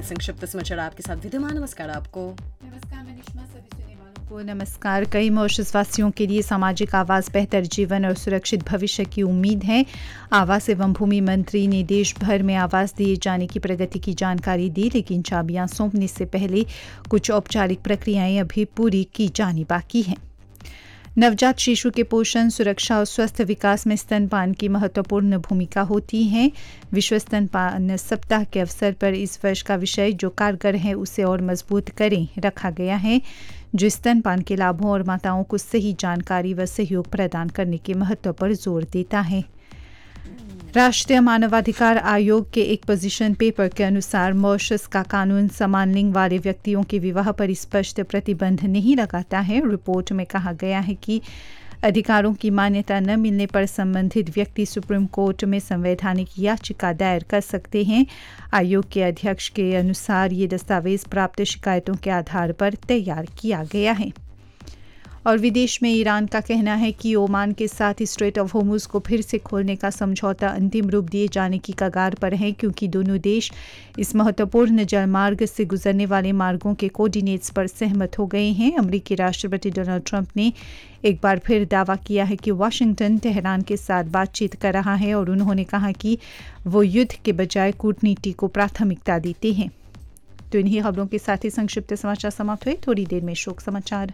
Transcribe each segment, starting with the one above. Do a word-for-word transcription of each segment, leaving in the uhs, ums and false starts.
संक्षिप्त समाचार आपके साथ विद्यमान। नमस्कार आपको। नमस्कार मनीषमा, सभी सुनने वालों को नमस्कार। कई मॉरिशस वासियों के लिए सामाजिक आवास, बेहतर जीवन और सुरक्षित भविष्य की उम्मीद है। आवास एवं भूमि मंत्री ने देश भर में आवास दिए जाने की प्रगति की जानकारी दी, लेकिन चाबियां सौंपने से पहले कुछ औपचारिक प्रक्रियाएं अभी पूरी की जानी बाकी हैं। नवजात शिशु के पोषण, सुरक्षा और स्वस्थ विकास में स्तनपान की महत्वपूर्ण भूमिका होती है। विश्व स्तनपान सप्ताह के अवसर पर इस वर्ष का विषय जो कारगर है उसे और मजबूत करें रखा गया है, जो स्तनपान के लाभों और माताओं को सही जानकारी व सहयोग प्रदान करने के महत्व पर जोर देता है। राष्ट्रीय मानवाधिकार आयोग के एक पोजीशन पेपर के अनुसार मॉरिशस का कानून समान लिंग वाले व्यक्तियों के विवाह पर स्पष्ट प्रतिबंध नहीं लगाता है। रिपोर्ट में कहा गया है कि अधिकारों की मान्यता न मिलने पर संबंधित व्यक्ति सुप्रीम कोर्ट में संवैधानिक याचिका दायर कर सकते हैं। आयोग के अध्यक्ष के अनुसार ये दस्तावेज प्राप्त शिकायतों के आधार पर तैयार किया गया है। और विदेश में ईरान का कहना है कि ओमान के साथ स्ट्रेट ऑफ होर्मुज को फिर से खोलने का समझौता अंतिम रूप दिए जाने की कगार पर है, क्योंकि दोनों देश इस महत्वपूर्ण जलमार्ग से गुजरने वाले मार्गों के कोऑर्डिनेट्स पर सहमत हो गए हैं। अमेरिकी राष्ट्रपति डोनाल्ड ट्रंप ने एक बार फिर दावा किया है कि वाशिंगटन तेहरान के साथ बातचीत कर रहा है और उन्होंने कहा कि वो युद्ध के बजाय कूटनीति को प्राथमिकता देते हैं। तो इन्हीं खबरों के साथ ही संक्षिप्त समाचार समाप्त हुए। थोड़ी देर में शोक समाचार।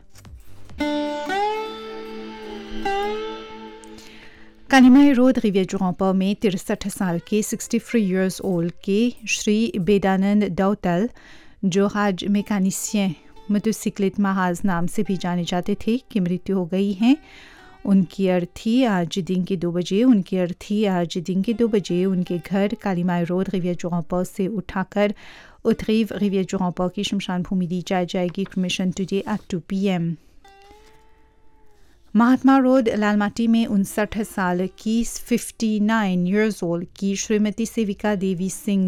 कालीमाई रोड रिवियर जुरांपा में तिरसठ साल के तिरसठ इयर्स ओल्ड के श्री बेदानंद दौतल, जो आज मैकेनिशियन मोटरसाइकिलिस्ट महाज नाम से भी जाने जाते थे, की मृत्यु हो गई है। उनकी अर्थी आज दिन के दो बजे उनकी अर्थी आज दिन के दो बजे उनके घर कालीमाई रोड रिवियर जुरांपा से उठाकर उत्तरी रिवियर जुरांपा की शमशान भूमि दी जाए जाएगी। Cremation today at to P M. Mahatma road Lalmati में उनसठ साल की उनसठ इयर्स ओल्ड की श्रीमती सेविका देवी सिंह